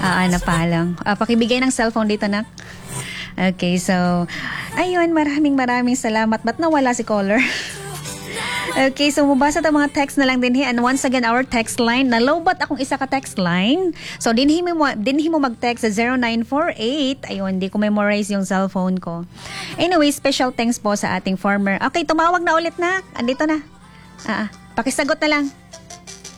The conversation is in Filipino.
Napalang. Pakibigay ng cellphone dito, nak. Okay, so, ayun, maraming salamat. Ba't nawala si caller? Okay, so mabasa ta mga text na lang din. And once again, our text line. Nalowbat akong isa ka text line. So, dinhi mo mag-text sa 0948. Ayun, di ko memorize yung cellphone ko. Anyway, special thanks po sa ating former. Okay, tumawag na ulit, nak. Andito na. Pakisagot na lang.